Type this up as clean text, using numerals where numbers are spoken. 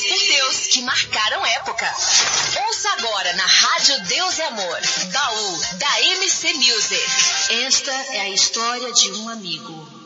feitos por Deus que marcaram época. Ouça agora na Rádio Deus e Amor, Baú, da MC Music. Esta é a história de um amigo.